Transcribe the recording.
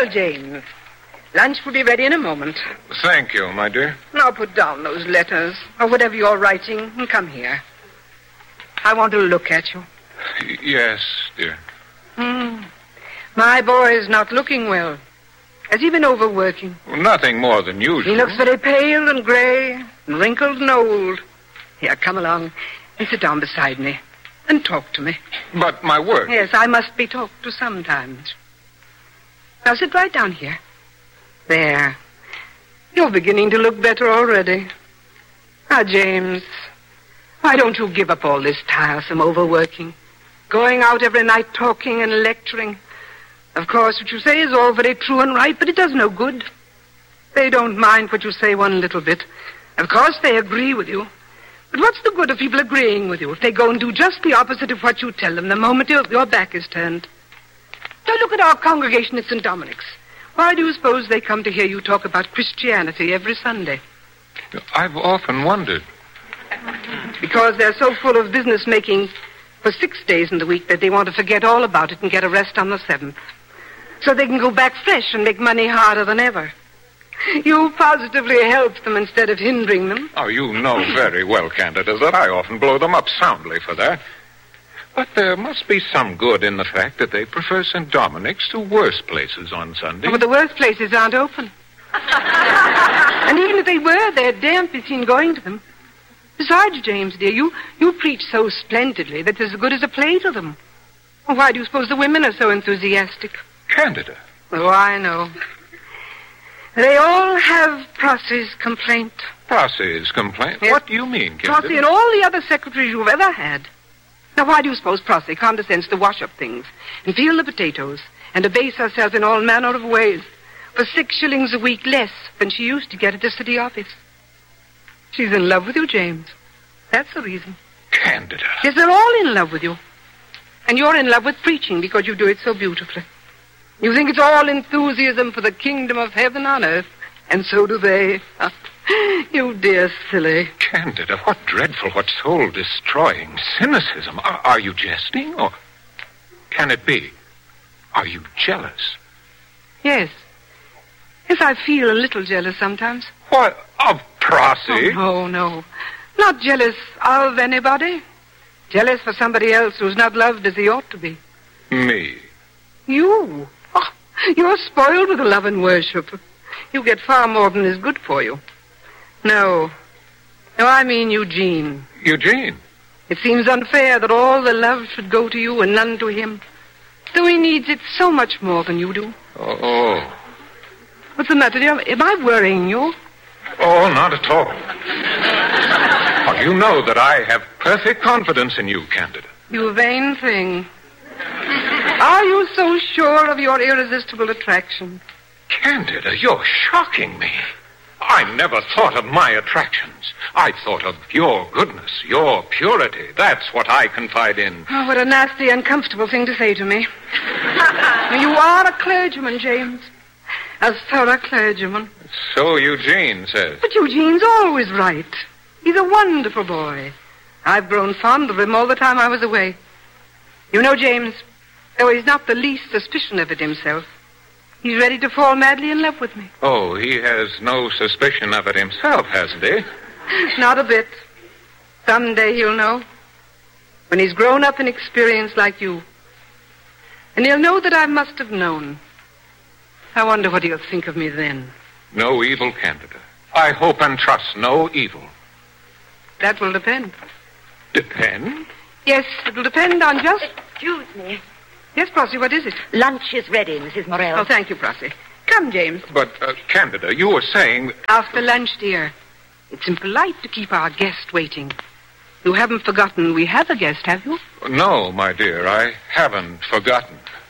Well, James, lunch will be ready in a moment. Thank you, my dear. Now put down those letters, or whatever you're writing, and come here. I want to look at you. Yes, dear. My boy is not looking well. Has he been overworking? Nothing more than usual. He looks very pale and grey, and wrinkled and old. Here, come along and sit down beside me and talk to me. But my work... Yes, I must be talked to sometimes. Now sit right down here. There. You're beginning to look better already. Now, James, why don't you give up all this tiresome overworking? Going out every night talking and lecturing. Of course, what you say is all very true and right, but it does no good. They don't mind what you say one little bit. Of course, they agree with you. But what's the good of people agreeing with you if they go and do just the opposite of what you tell them the moment your back is turned? Now, look at our congregation at St. Dominic's. Why do you suppose they come to hear you talk about Christianity every Sunday? I've often wondered. Because they're so full of business making for 6 days in the week that they want to forget all about it and get a rest on the 7th. So they can go back fresh and make money harder than ever. You positively help them instead of hindering them. Oh, you know very well, Candida, that I often blow them up soundly for that. But there must be some good in the fact that they prefer St. Dominic's to worse places on Sunday. Oh, but the worst places aren't open. And even if they were, they daren't be seen going to them. Besides, James, dear, you preach so splendidly that it's as good as a play to them. Well, why do you suppose the women are so enthusiastic? Candida. Oh, I know. They all have Prossy's complaint. Prossy's complaint? Yes. What do you mean, Candida? Prosy and all the other secretaries you've ever had. Now, why do you suppose Prosy condescends to wash up things and peel the potatoes and abase herself in all manner of ways for 6 shillings a week less than she used to get at the city office? She's in love with you, James. That's the reason. Candida. Yes, they're all in love with you. And you're in love with preaching because you do it so beautifully. You think it's all enthusiasm for the kingdom of heaven on earth, and so do they. You dear silly. Candida, what dreadful, what soul-destroying cynicism. Are you jesting, or can it be? Are you jealous? Yes. Yes, I feel a little jealous sometimes. What, of Prosy? Oh, no. Not jealous of anybody. Jealous for somebody else who's not loved as he ought to be. Me? You? Oh, you're spoiled with love and worship. You get far more than is good for you. No, I mean Eugene. Eugene? It seems unfair that all the love should go to you and none to him. Though he needs it so much more than you do. Oh. What's the matter, dear? Am I worrying you? Oh, not at all. Oh, you know that I have perfect confidence in you, Candida. You vain thing. Are you so sure of your irresistible attraction? Candida, you're shocking me. I never thought of my attractions. I thought of your goodness, your purity. That's what I confide in. Oh, what a nasty, uncomfortable thing to say to me. You are a clergyman, James. A thorough clergyman. So Eugene says. But Eugene's always right. He's a wonderful boy. I've grown fond of him all the time I was away. You know, James, though he's not the least suspicion of it himself, he's ready to fall madly in love with me. Oh, he has no suspicion of it himself, hasn't he? Not a bit. Someday he'll know. When he's grown up and experienced like you. And he'll know that I must have known. I wonder what he'll think of me then. No evil, Candida. I hope and trust no evil. That will depend. Depend? Yes, it will depend on just... Excuse me. Yes, Prosy, what is it? Lunch is ready, Mrs. Morell. Oh, thank you, Prosy. Come, James. But, Candida, you were saying... After lunch, dear. It's impolite to keep our guest waiting. You haven't forgotten we have a guest, have you? No, my dear, I haven't forgotten.